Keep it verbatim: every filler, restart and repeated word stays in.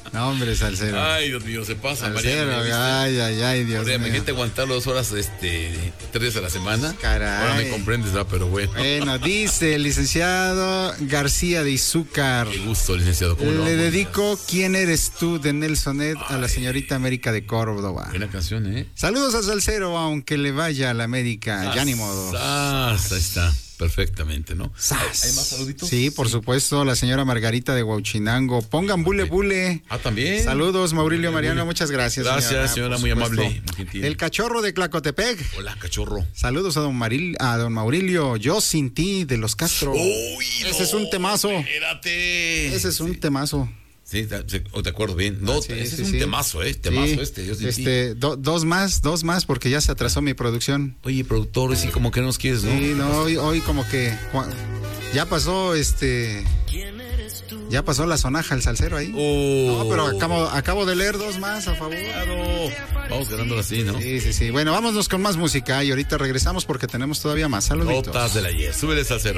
No, hombre, salsero. Ay, Dios mío, se pasa, salsero, Mariano. Ay, ay, ay, Dios mío. mío. Imagínate aguantarlo dos horas, este, tres días a la semana. Caray. Ahora me comprendes, ¿verdad? Pero bueno. Bueno, dice el licenciado García de Izúcar. Qué gusto, licenciado. ¿Cómo Le lo dedico ¿Quién eres tú? De Nelson Ed a la señorita América de Córdoba. Buena canción, ¿eh? Saludos a Salsero, aunque le vaya a la América. Ya ni modo. Ah, ahí está. Perfectamente, ¿no? ¿Hay, ¿Hay más saluditos? Sí, por sí. supuesto, la señora Margarita de Huauchinango. Pongan bule bule. Ah, también. Saludos, Maurilio Mariano, muchas gracias. Gracias, señora, señora muy amable. Muy El cachorro de Tlacotepec. Hola, cachorro. Saludos a don Maril, a don Maurilio, Yo sin ti, de los Castro. Uy, Ese no, es un temazo. Espérate. Ese es un sí. temazo. Sí, te, te acuerdo bien. No, ah, sí, ese sí, es un sí. temazo, ¿eh? Temazo sí. este. Yo sin este ti. Do, dos más, dos más, porque ya se atrasó mi producción. Oye, productor, sí, como que nos quieres, ¿no? Sí, no, hoy, hoy como que ya pasó, este... Ya pasó la sonaja, el salsero ahí. Oh. No, pero acabo, acabo de leer dos más, a favor. Claro. Vamos ganándola así, ¿no? Sí, sí, sí. Bueno, vámonos con más música y ahorita regresamos porque tenemos todavía más. Saluditos. Notas del ayer. Súbele, salsero.